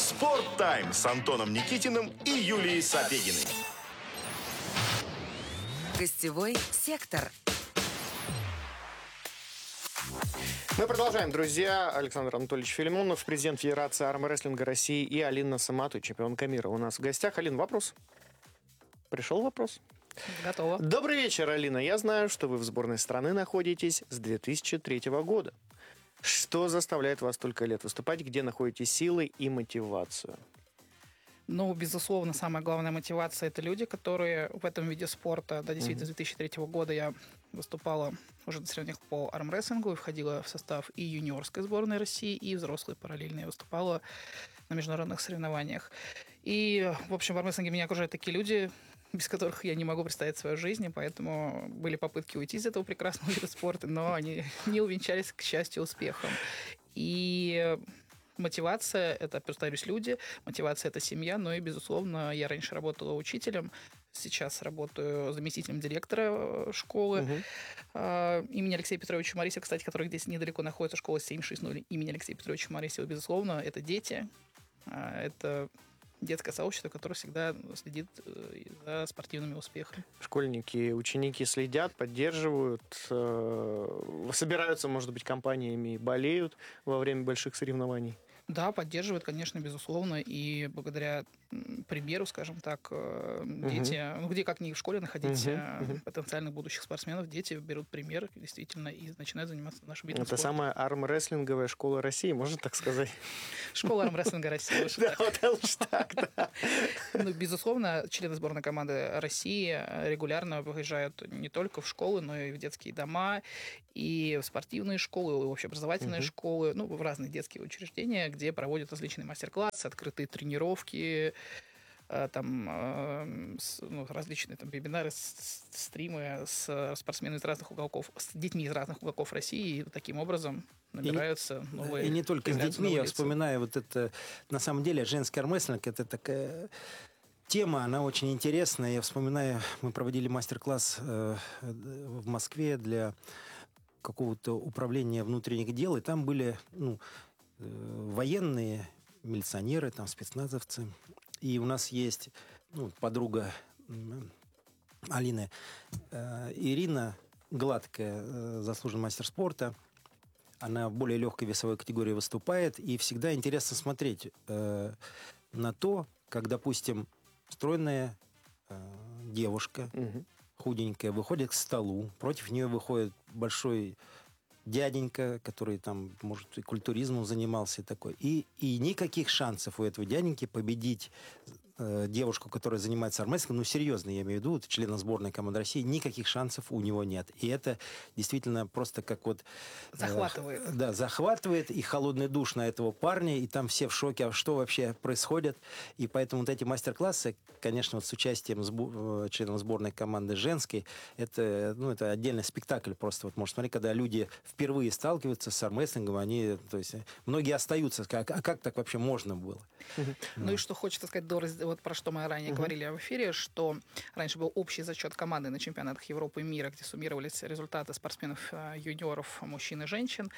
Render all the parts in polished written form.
Спорт-тайм с Антоном Никитиным и Юлией Сапегиной. Гостевой сектор. Мы продолжаем, друзья. Александр Анатольевич Филимонов, президент Федерации армрестлинга России, и Алина Самату, чемпионка мира, у нас в гостях. Алин, вопрос? Пришел вопрос? Готово. Добрый вечер, Алина. Я знаю, что вы в сборной страны находитесь с 2003 года. Что заставляет вас столько лет выступать? Где находите силы и мотивацию? Ну, безусловно, самая главная мотивация – это люди, которые в этом виде спорта, да, действительно, с 2003 года я выступала уже на соревнованиях по армрестлингу и входила в состав и юниорской сборной России, и взрослой параллельно. Я выступала на международных соревнованиях. И, в общем, в армрестлинге меня окружают такие люди, без которых я не могу представить свою жизнь, и поэтому были попытки уйти из этого прекрасного вида спорта, но они не увенчались, к счастью, успехом. И мотивация – это, повторюсь, люди, мотивация – это семья, но и, безусловно, я раньше работала учителем, сейчас работаю заместителем директора школы имени Алексея Петровича Марисева, кстати, который здесь недалеко находится, школа 760 имени Алексея Петровича Марисева. Безусловно, это дети, это детское сообщество, которое всегда следит за спортивными успехами. Школьники, ученики следят, поддерживают, собираются, может быть, компаниями и болеют во время больших соревнований. Да, поддерживают, конечно, безусловно, и благодаря примеру, скажем так, дети, ну где как не в школе находить потенциальных будущих спортсменов, дети берут пример действительно и начинают заниматься нашим видом спорта. Это спорта. самая армрестлинговая школа России, можно так сказать? Школа армрестлинга России. Да, вот лучше так, да. Ну, безусловно, члены сборной команды России регулярно выезжают не только в школы, но и в детские дома, и в спортивные школы, и в общеобразовательные школы, ну, в разные детские учреждения, где проводят различные мастер-классы, открытые тренировки, там различные там вебинары, стримы с спортсменами из разных уголков, с детьми из разных уголков России, и таким образом набираются новые... И не только с детьми, я вспоминаю вот это, на самом деле, женский армрестлинг, это такая тема, она очень интересная. Я вспоминаю, мы проводили мастер-класс в Москве для какого-то управления внутренних дел, и там были военные, милиционеры, там спецназовцы. И у нас есть подруга Алины, Ирина Гладкая, заслуженный мастер спорта. Она в более легкой весовой категории выступает. И всегда интересно смотреть на то, как, допустим, стройная девушка, худенькая, выходит к столу. Против нее выходит большой дяденька, который там, может, и культуризмом занимался и такой. И никаких шансов у этого дяденьки победить девушку, которая занимается армрестлингом, серьезно, я имею в виду, вот, члена сборной команды России, никаких шансов у него нет. И это действительно просто как вот... Захватывает. Да, захватывает, и холодный душ на этого парня, и там все в шоке, а что вообще происходит. И поэтому вот эти мастер-классы, конечно, вот с участием членов сборной команды женской, это отдельный спектакль просто. Вот можно смотреть, когда люди впервые сталкиваются с армрестлингом, они, то есть, многие остаются, а как так вообще можно было? Ну и что хочется сказать, вот про что мы ранее говорили в эфире, что раньше был общий зачет команды на чемпионатах Европы и мира, где суммировались результаты спортсменов юниоров, мужчин и женщин.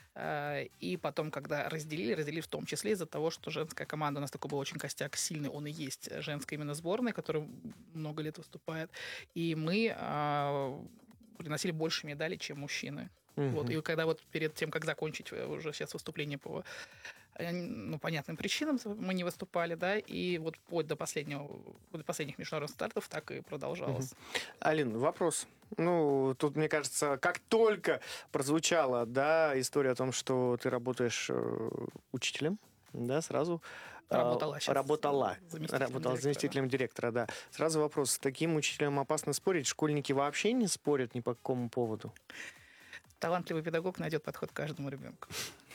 И потом, когда разделили в том числе из-за того, что женская команда, у нас такой был очень костяк сильный, он и есть женская именно сборная, которая много лет выступает. И мы приносили больше медалей, чем мужчины. Вот. И когда вот перед тем, как закончить уже сейчас выступление по понятным причинам мы не выступали, да, и вот вплоть до последних международных стартов так и продолжалось. Алин, вопрос. Тут, мне кажется, как только прозвучала, да, история о том, что ты работаешь учителем, да, сразу... Работала заместителем директора, да. Сразу вопрос, с таким учителем опасно спорить? Школьники вообще не спорят ни по какому поводу? Талантливый педагог найдет подход к каждому ребенку.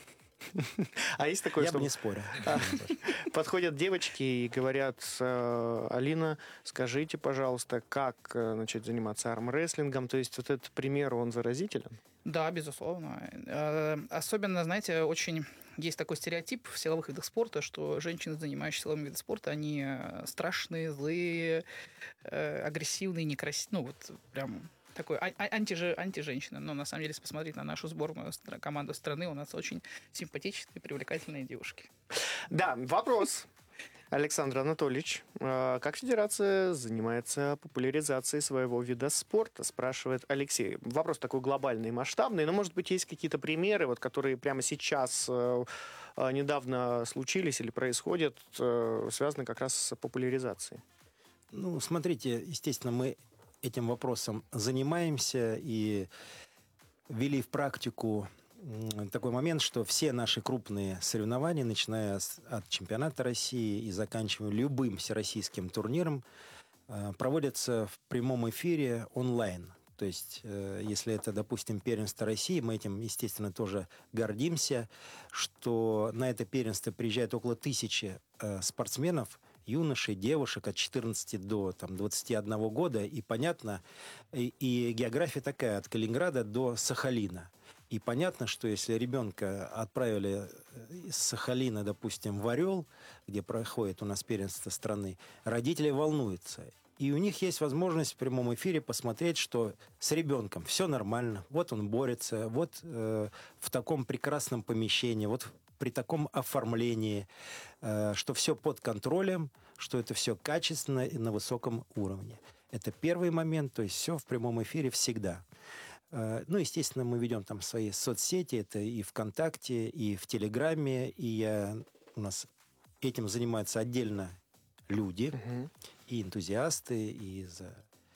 А есть такое, Я бы не спорил. Подходят девочки и говорят: Алина, скажите, пожалуйста, как начать заниматься армрестлингом? То есть вот этот пример, он заразителен? Да, безусловно. Особенно, знаете, очень есть такой стереотип в силовых видах спорта, что женщины, занимающиеся силовыми видами спорта, они страшные, злые, агрессивные, некрасивые. Прям такой антиженщина. Но на самом деле, если посмотреть на нашу сборную команду страны, у нас очень симпатичные, привлекательные девушки. Да, вопрос. Александр Анатольевич, как федерация занимается популяризацией своего вида спорта, спрашивает Алексей. Вопрос такой глобальный, масштабный, но, может быть, есть какие-то примеры, вот, которые прямо сейчас недавно случились или происходят, связаны как раз с популяризацией? Ну, смотрите, естественно, мы этим вопросом занимаемся и ввели в практику такой момент, что все наши крупные соревнования, начиная от чемпионата России и заканчивая любым всероссийским турниром, проводятся в прямом эфире онлайн. То есть, если это, допустим, первенство России, мы этим, естественно, тоже гордимся, что на это первенство приезжает около 1000 спортсменов, юношей, девушек от 14 до 21 года. И понятно, и география такая, от Калининграда до Сахалина. И понятно, что если ребенка отправили из Сахалина, допустим, в Орел, где проходит у нас первенство страны, родители волнуются. И у них есть возможность в прямом эфире посмотреть, что с ребенком все нормально, вот он борется, вот в таком прекрасном помещении, вот при таком оформлении, что все под контролем, что это все качественно и на высоком уровне. Это первый момент, то есть все в прямом эфире всегда. Ну, естественно, мы ведем там свои соцсети, это и ВКонтакте, и в Телеграме, и у нас этим занимаются отдельно люди, и энтузиасты, и за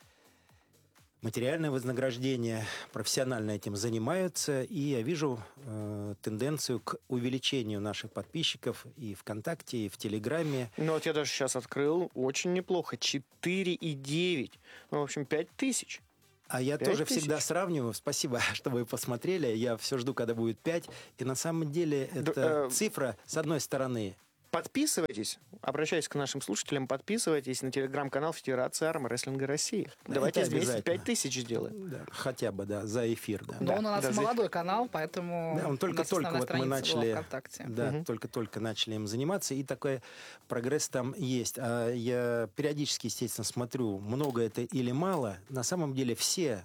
материальное вознаграждение профессионально этим занимаются, и я вижу тенденцию к увеличению наших подписчиков и ВКонтакте, и в Телеграме. Ну, вот я даже сейчас открыл, очень неплохо, 4,9, ну, в общем, 5000. А я 5 тоже тысяч? всегда сравниваю. Спасибо, что вы посмотрели. Я все жду, когда будет 5. И на самом деле эта цифра, с одной стороны... Подписывайтесь, обращаюсь к нашим слушателям, подписывайтесь на телеграм-канал Федерации армрестлинга России. Давайте Это вместе обязательно. 5000 сделаем. Да, хотя бы, да, за эфир. Да. Но он у нас даже- молодой канал, поэтому Да, он у нас только-только основная вот мы страница была начали, ВКонтакте. да, только-только начали им заниматься, и такой прогресс там есть. А я периодически, естественно, смотрю, много это или мало. На самом деле все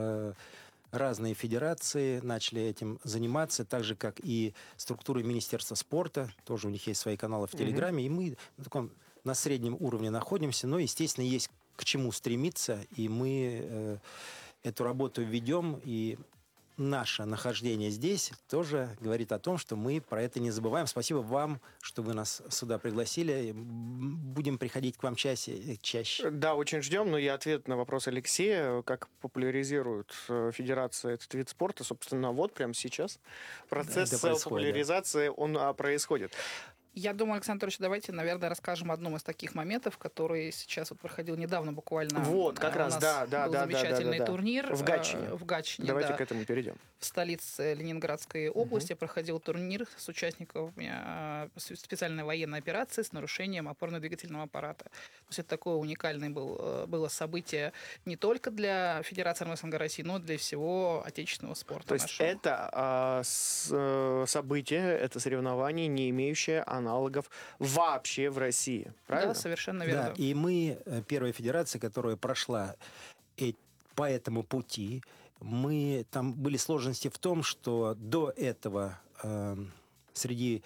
разные федерации начали этим заниматься, так же, как и структуры Министерства спорта. Тоже у них есть свои каналы в Телеграме, и мы на среднем уровне находимся, но, естественно, есть к чему стремиться, и мы эту работу ведем, и наше нахождение здесь тоже говорит о том, что мы про это не забываем. Спасибо вам, что вы нас сюда пригласили. Будем приходить к вам чаще. Да, очень ждем, но я ответ на вопрос Алексея, как популяризирует федерация этот вид спорта, собственно, вот прямо сейчас процесс это происходит, популяризации, он происходит. Я думаю, Александр Анатольевич, давайте, наверное, расскажем одном из таких моментов, который сейчас вот проходил недавно буквально. Вот, как раз, у нас да, был да, замечательный да. турнир В Гатчине. В Гатчине, Давайте да. к этому перейдем. В столице Ленинградской области проходил турнир с участниками специальной военной операции с нарушением опорно-двигательного аппарата. То есть это такое уникальное было событие не только для Федерации армрестлинга России, но и для всего отечественного спорта. То есть нашего. это событие, это соревнование, не имеющее аналогов вообще в России. Правильно? Да, совершенно верно. Да, и мы первая федерация, которая прошла по этому пути. Там были сложности в том, что до этого среди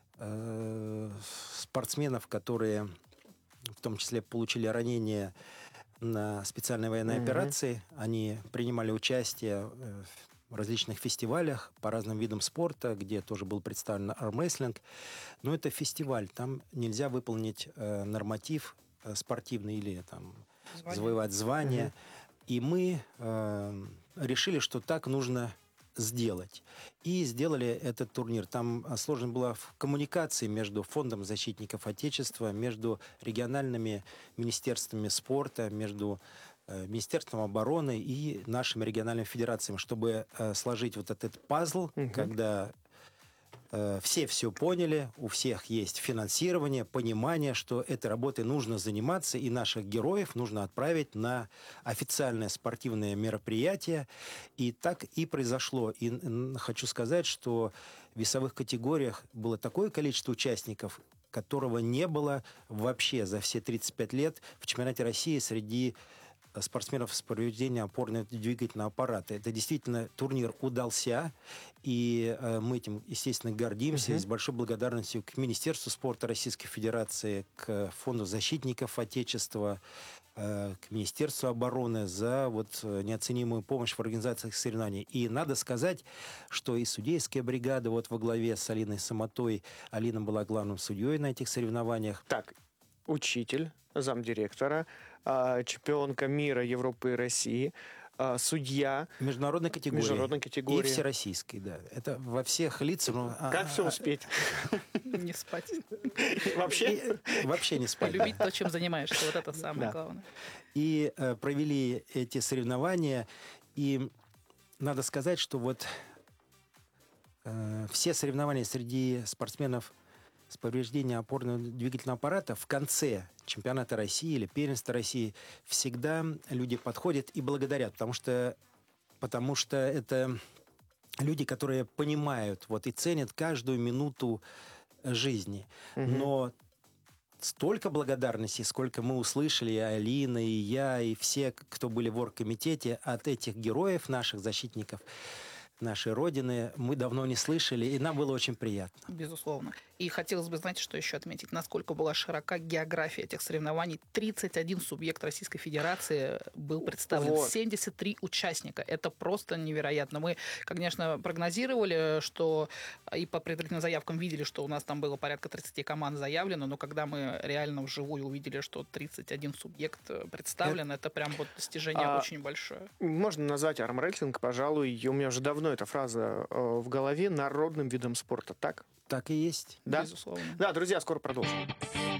спортсменов, которые в том числе получили ранения на специальной военной операции, они принимали участие в различных фестивалях по разным видам спорта, где тоже был представлен армрестлинг. Но это фестиваль, там нельзя выполнить норматив спортивный или там завоевать звание. И мы решили, что так нужно сделать. И сделали этот турнир. Там сложно было в коммуникации между Фондом защитников Отечества, между региональными министерствами спорта, между Министерством обороны и нашими региональными федерациями, чтобы сложить вот этот пазл, когда все поняли, у всех есть финансирование, понимание, что этой работой нужно заниматься, и наших героев нужно отправить на официальное спортивное мероприятие. И так и произошло. И хочу сказать, что в весовых категориях было такое количество участников, которого не было вообще за все 35 лет в чемпионате России среди спортсменов с повреждением опорно-двигательного аппарата. Это действительно турнир удался, и мы этим, естественно, гордимся. И с большой благодарностью к Министерству спорта Российской Федерации, к Фонду защитников Отечества, к Министерству обороны за вот неоценимую помощь в организации соревнований. И надо сказать, что и судейская бригада вот во главе с Алиной Самотой, Алина была главным судьей на этих соревнованиях. Так, учитель, замдиректора, чемпионка мира, Европы и России, судья. Международной категории. Международной категории. И всероссийской, да. Это во всех лицах. Как все успеть? Не спать. Вообще? Вообще не спать. Полюбить то, чем занимаешься. Вот это самое главное. И провели эти соревнования. И надо сказать, что вот все соревнования среди спортсменов с повреждением опорно-двигательного аппарата в конце чемпионата России или первенства России всегда люди подходят и благодарят, потому что это люди, которые понимают вот, и ценят каждую минуту жизни. Но столько благодарности, сколько мы услышали, и Алина, и я, и все, кто были в оргкомитете, от этих героев, наших защитников нашей Родины, мы давно не слышали, и нам было очень приятно. Безусловно. И хотелось бы, знаете, что еще отметить? Насколько была широка география этих соревнований. 31 субъект Российской Федерации был представлен. Вот. 73 участника. Это просто невероятно. Мы, конечно, прогнозировали, что и по предварительным заявкам видели, что у нас там было порядка 30 команд заявлено, но когда мы реально вживую увидели, что 31 субъект представлен, это прям вот достижение очень большое. Можно назвать армрестлинг, пожалуй, и у меня уже давно эта фраза в голове, народным видом спорта, так? Так и есть. Да? Безусловно. Да, друзья, скоро продолжим.